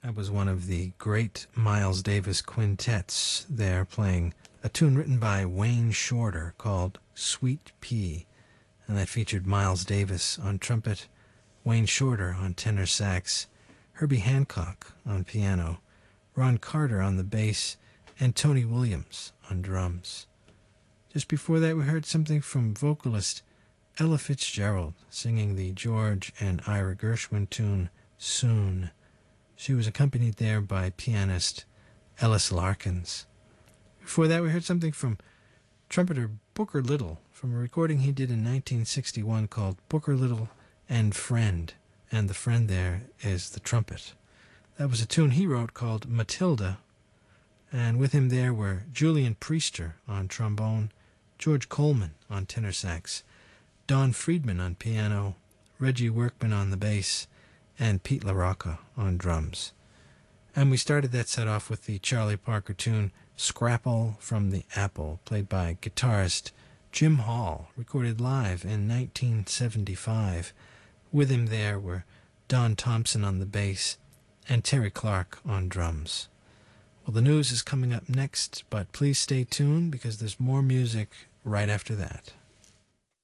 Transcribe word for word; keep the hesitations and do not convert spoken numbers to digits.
That was one of the great Miles Davis quintets there playing a tune written by Wayne Shorter called Sweet Pea, and that featured Miles Davis on trumpet, Wayne Shorter on tenor sax, Herbie Hancock on piano, Ron Carter on the bass, and Tony Williams on drums. Just before that, we heard something from vocalist Ella Fitzgerald singing the George and Ira Gershwin tune Soon. She was accompanied there by pianist Ellis Larkins. Before that, we heard something from trumpeter Booker Little from a recording he did in nineteen sixty-one called Booker Little and Friend, and the friend there is the trumpet. That was a tune he wrote called Matilda, and with him there were Julian Priester on trombone, George Coleman on tenor sax, Don Friedman on piano, Reggie Workman on the bass, and Pete LaRocca on drums. And we started that set off with the Charlie Parker tune Scrapple from the Apple, played by guitarist Jim Hall, recorded live in nineteen seventy-five. With him there were Don Thompson on the bass and Terry Clark on drums. Well, the news is coming up next, but please stay tuned because there's more music right after that.